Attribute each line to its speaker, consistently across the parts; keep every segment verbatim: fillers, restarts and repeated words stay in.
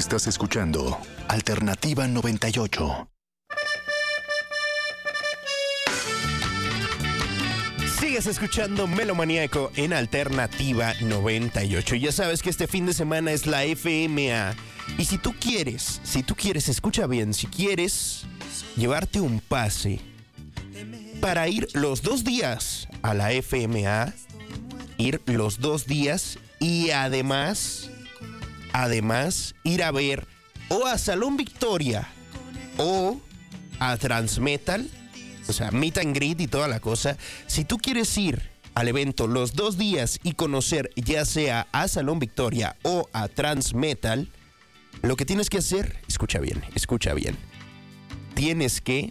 Speaker 1: Estás escuchando Alternativa noventa y ocho.
Speaker 2: Sigues escuchando Melomaníaco en Alternativa noventa y ocho. Ya sabes que este fin de semana es la F M A. Y si tú quieres, si tú quieres, escucha bien, si quieres llevarte un pase para ir los dos días a la F M A, ir los dos días y además, además ir a ver o a Salón Victoria o a Transmetal, o sea, meet and greet y toda la cosa. Si tú quieres ir al evento los dos días y conocer ya sea a Salón Victoria o a Transmetal, lo que tienes que hacer, escucha bien, escucha bien. Tienes que,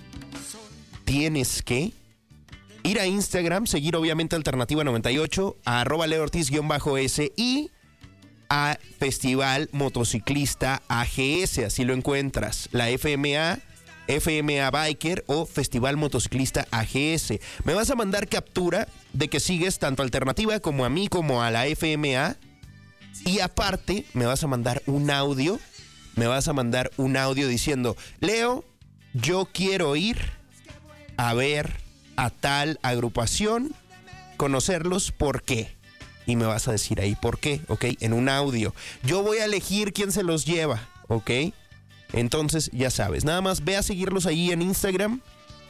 Speaker 2: tienes que ir a Instagram, seguir obviamente Alternativa noventa y ocho, a arroba Leo Ortiz-S y a Festival Motociclista A G S, así lo encuentras. La F M A, F M A Biker o Festival Motociclista A G S. Me vas a mandar captura de que sigues tanto Alternativa como a mí como a la F M A. Y aparte me vas a mandar un audio, me vas a mandar un audio diciendo: Leo, yo quiero ir a ver a tal agrupación, conocerlos, ¿por qué? Y me vas a decir ahí por qué, ¿ok? En un audio. Yo voy a elegir quién se los lleva, ¿ok? Entonces, ya sabes, nada más ve a seguirlos ahí en Instagram,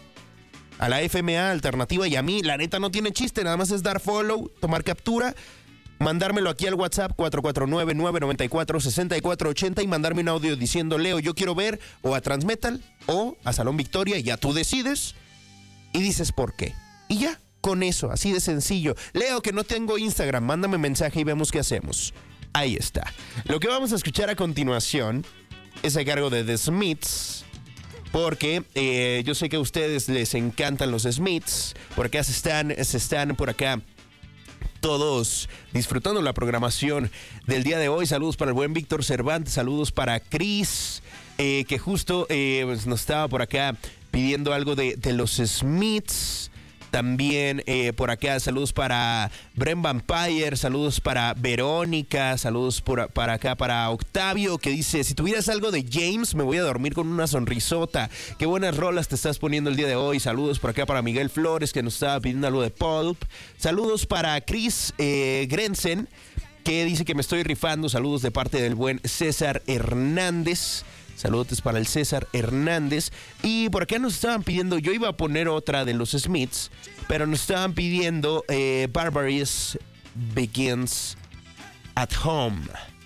Speaker 2: a la F M A Alternativa y a mí. La neta no tiene chiste, nada más es dar follow, tomar captura, mandármelo aquí al WhatsApp cuatro cuatro nueve, nueve nueve cuatro, seis cuatro ocho cero y mandarme un audio diciendo: Leo, yo quiero ver o a Transmetal o a Salón Victoria. Y ya tú decides y dices por qué. Y ya, con eso, así de sencillo. Leo, que no tengo Instagram, mándame mensaje y vemos qué hacemos. Ahí está. Lo que vamos a escuchar a continuación es a cargo de The Smiths, porque eh, yo sé que a ustedes les encantan los Smiths. Por acá se están, se están por acá todos disfrutando la programación del día de hoy. Saludos para el buen Víctor Cervantes, saludos para Chris, eh, que justo eh, pues nos estaba por acá pidiendo algo de, de los Smiths. También eh, por acá saludos para Bren Vampire, saludos para Verónica, saludos por, para acá para Octavio, que dice: si tuvieras algo de James me voy a dormir con una sonrisota. Qué buenas rolas te estás poniendo el día de hoy. Saludos por acá para Miguel Flores, que nos estaba pidiendo algo de Pulp. Saludos para Chris eh, Grenzen, que dice que me estoy rifando. Saludos de parte del buen César Hernández. Saludos para el César Hernández. Y por acá nos estaban pidiendo, yo iba a poner otra de los Smiths, pero nos estaban pidiendo eh, Barbaries Begins at Home.